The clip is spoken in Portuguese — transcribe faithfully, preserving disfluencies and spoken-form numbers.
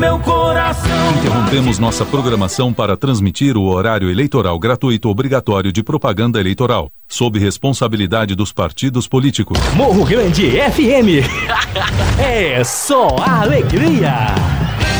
Meu coração. Interrompemos nossa programação para transmitir o horário eleitoral gratuito obrigatório de propaganda eleitoral, sob responsabilidade dos partidos políticos. Morro Grande F M. É só alegria.